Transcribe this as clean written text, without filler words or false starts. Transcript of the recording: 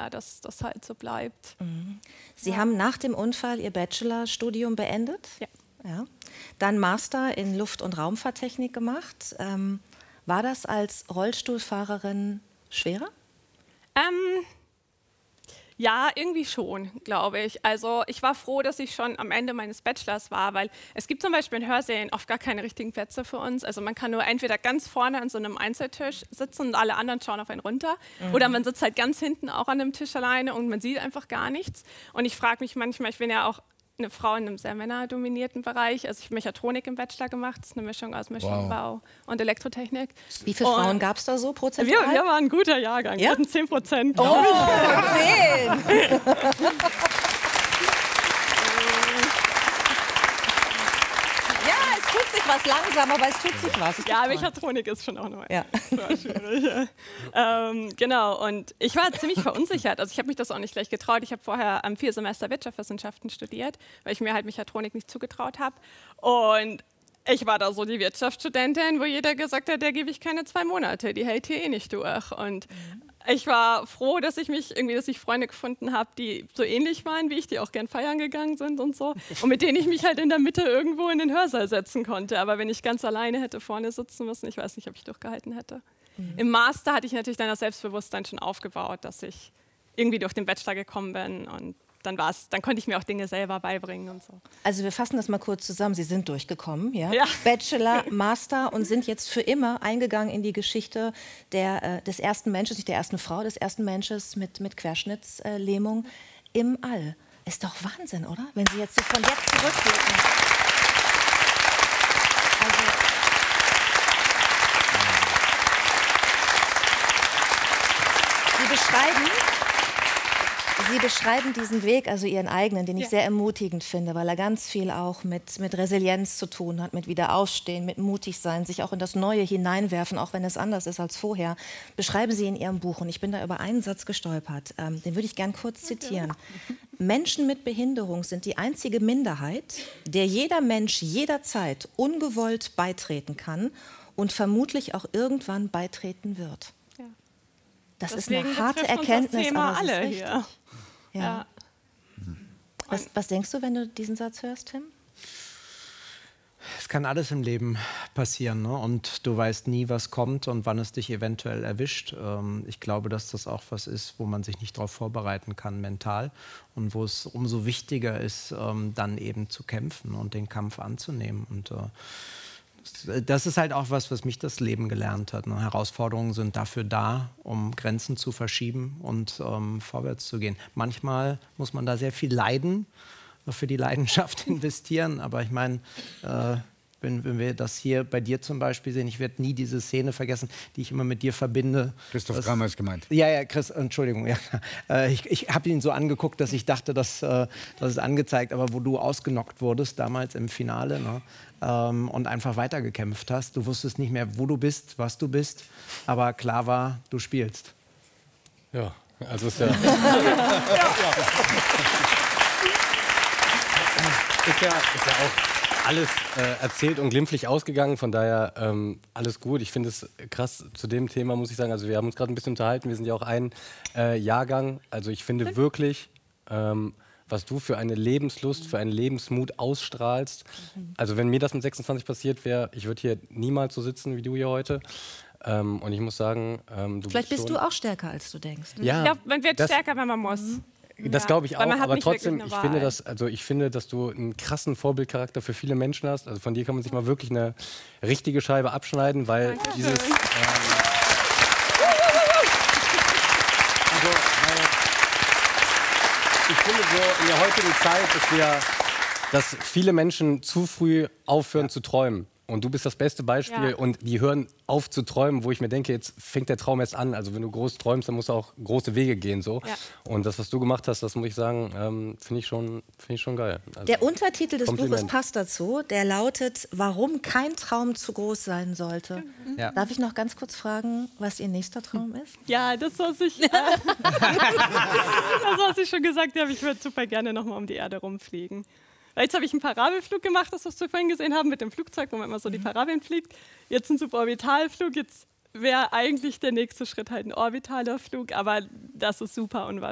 mehr, dass das halt so bleibt. Sie haben nach dem Unfall Ihr Bachelorstudium beendet? Ja. Dann Master in Luft- und Raumfahrttechnik gemacht. War das als Rollstuhlfahrerin schwerer? Ja, irgendwie schon, glaube ich. Also ich war froh, dass ich schon am Ende meines Bachelors war, weil es gibt zum Beispiel in Hörsälen oft gar keine richtigen Plätze für uns. Also man kann nur entweder ganz vorne an so einem Einzeltisch sitzen und alle anderen schauen auf einen runter. Oder man sitzt halt ganz hinten auch an einem Tisch alleine und man sieht einfach gar nichts. Und ich frage mich manchmal, ich bin ja auch eine Frau in einem sehr männerdominierten Bereich. Also ich habe Mechatronik im Bachelor gemacht. Das ist eine Mischung aus Maschinenbau und Elektrotechnik. Wie viele Frauen gab es da so prozentual? Wir waren ein guter Jahrgang. Ja? Wir hatten 10%. Oh, 10! Ja, es tut sich was langsam, aber es tut sich was. Ja, Mechatronik ist schon auch noch schwierig. Genau, und ich war ziemlich verunsichert. Also ich habe mich das auch nicht gleich getraut. Ich habe vorher 4 Semester Wirtschaftswissenschaften studiert, weil ich mir halt Mechatronik nicht zugetraut habe. Und ich war da so die Wirtschaftsstudentin, wo jeder gesagt hat, der gebe ich keine 2 Monate, die hält hier eh nicht durch. Und ich war froh, dass ich Freunde gefunden habe, die so ähnlich waren wie ich, die auch gern feiern gegangen sind und so. Und mit denen ich mich halt in der Mitte irgendwo in den Hörsaal setzen konnte. Aber wenn ich ganz alleine hätte vorne sitzen müssen, ich weiß nicht, ob ich durchgehalten hätte. Im Master hatte ich natürlich dann das Selbstbewusstsein schon aufgebaut, dass ich irgendwie durch den Bachelor gekommen bin und dann konnte ich mir auch Dinge selber beibringen und so. Also wir fassen das mal kurz zusammen. Sie sind durchgekommen, ja? Ja. Bachelor, Master und sind jetzt für immer eingegangen in die Geschichte des ersten Menschen, nicht der ersten Frau, des ersten Menschen mit Querschnittslähmung im All. Ist doch Wahnsinn, oder? Wenn Sie jetzt von jetzt zurückblicken. Sie beschreiben diesen Weg, also Ihren eigenen, den ich sehr ermutigend finde, weil er ganz viel auch mit Resilienz zu tun hat, mit Wiederaufstehen, mit mutig sein, sich auch in das Neue hineinwerfen, auch wenn es anders ist als vorher. Beschreiben Sie in Ihrem Buch, und ich bin da über einen Satz gestolpert, den würde ich gern kurz zitieren. Menschen mit Behinderung sind die einzige Minderheit, der jeder Mensch jederzeit ungewollt beitreten kann und vermutlich auch irgendwann beitreten wird. Das ist eine harte Erkenntnis, aber es ist richtig. Hier. Ja. Was denkst du, wenn du diesen Satz hörst, Tim? Es kann alles im Leben passieren, ne? Und du weißt nie, was kommt und wann es dich eventuell erwischt. Ich glaube, dass das auch was ist, wo man sich nicht darauf vorbereiten kann mental und wo es umso wichtiger ist, dann eben zu kämpfen und den Kampf anzunehmen. Und das ist halt auch was mich das Leben gelernt hat. Ne? Herausforderungen sind dafür da, um Grenzen zu verschieben und vorwärts zu gehen. Manchmal muss man da sehr viel leiden, für die Leidenschaft investieren. Aber ich meine, wenn wir das hier bei dir zum Beispiel sehen, ich werde nie diese Szene vergessen, die ich immer mit dir verbinde. Christoph Kramer ist gemeint. Ja, Chris, Entschuldigung. Ja. Ich habe ihn so angeguckt, dass ich dachte, das ist angezeigt, aber wo du ausgenockt wurdest, damals im Finale, ne? Und einfach weitergekämpft hast. Du wusstest nicht mehr, wo du bist, was du bist, aber klar war, du spielst. Ja, also ist ja... Ist ja auch alles erzählt und glimpflich ausgegangen, von daher alles gut. Ich finde es krass zu dem Thema, muss ich sagen, also wir haben uns gerade ein bisschen unterhalten, wir sind ja auch ein Jahrgang, also ich finde wirklich, was du für eine Lebenslust, für einen Lebensmut ausstrahlst, also wenn mir das mit 26 passiert wäre, ich würde hier niemals so sitzen wie du hier heute. Und ich muss sagen, Vielleicht bist du auch stärker, als du denkst. Ja, ich glaube, man wird stärker, wenn man muss. Das glaube ich auch, aber trotzdem, ich finde, dass du einen krassen Vorbildcharakter für viele Menschen hast. Also von dir kann man sich mal wirklich eine richtige Scheibe abschneiden, weil dieses... ich finde so in der heutigen Zeit, dass viele Menschen zu früh aufhören zu träumen. Und du bist das beste Beispiel und die hören auf zu träumen, wo ich mir denke, jetzt fängt der Traum erst an. Also wenn du groß träumst, dann musst du auch große Wege gehen. So. Ja. Und das, was du gemacht hast, das muss ich sagen, finde ich schon geil. Also, der Untertitel des Buches passt dazu, der lautet, warum kein Traum zu groß sein sollte. Ja. Darf ich noch ganz kurz fragen, was Ihr nächster Traum ist? Ja, das, was ich schon gesagt habe, ich würde super gerne noch mal um die Erde rumfliegen. Weil jetzt habe ich einen Parabelflug gemacht, das was wir vorhin gesehen haben, mit dem Flugzeug, wo man immer so die Parabeln fliegt. Jetzt ein Suborbitalflug, jetzt wäre eigentlich der nächste Schritt halt ein orbitaler Flug, aber das ist super unwahrscheinlich.